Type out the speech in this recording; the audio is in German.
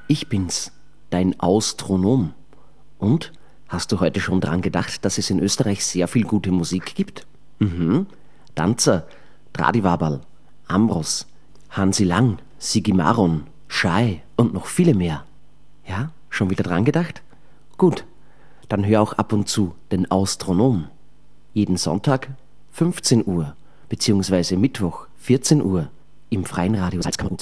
Ich bin's, dein Austronom. Und? Hast du heute schon dran gedacht, dass es in Österreich sehr viel gute Musik gibt? Danzer, Tradivaberl, Ambros, Hansi Lang, Sigi Maron, Schei und noch viele mehr. Ja, schon wieder dran gedacht? Gut, dann hör auch ab und zu den Austronom. Jeden Sonntag 15 Uhr, beziehungsweise Mittwoch 14 Uhr im Freien Radio Salzkammergut.